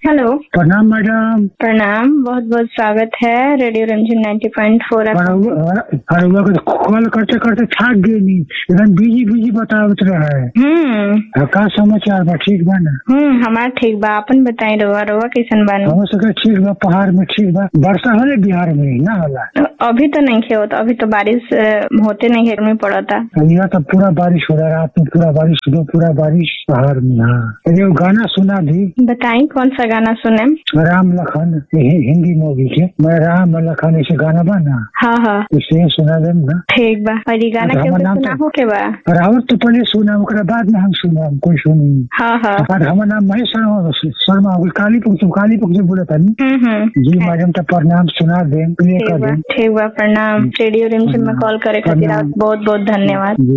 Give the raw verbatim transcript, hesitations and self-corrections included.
Hello. प्रणाम madam. प्रणाम, बहुत बहुत स्वागत है रेडियो रंजन नाइन्टी पॉइंट फोर। कॉल करते करते थक गई, एकदम बिजी बिजी बतावत रहे। हम्म का समाचार बा? ठीक बा ना? हम्म हमार ठीक बा, अपन बताई। रोवा रोवा कैसन बानी? हम सके ठीक बा, पहाड़ में ठीक बा। वर्षा होले बिहार में ना होला? अभी तो नहीं खे होता, अभी तो बारिश अ, होते नहीं, गर्मी पड़ता। यहाँ तो पूरा बारिश हो रहा है, रात में पूरा बारिश, सुबह पूरा बारिश पहाड़ में। हाँ, ये गाना सुना भी। बताई कौन सा गाना सुने? राम लखन, हिंदी मूवी के। मैं राम लखन ऐसे गाना बा ना। हाँ हाँ इसे सुना दे ना। ठीक बा। और ये गाना क्यों सुनाबो के बा? रावत तो पहले सुना, ओकरा बाद में हम सुना, कोई सुनी। हाँ हाँ हमारा नाम महेश शर्मा, कालीपुर से कालीपुर से बोला था। हम्म हम्म जी मैडम, तो प्रणाम सुना दे, प्ले कर दे। ठीक बा, प्रणाम। रेडियो रिमझिम में कॉल करे खातिर बहुत बहुत धन्यवाद।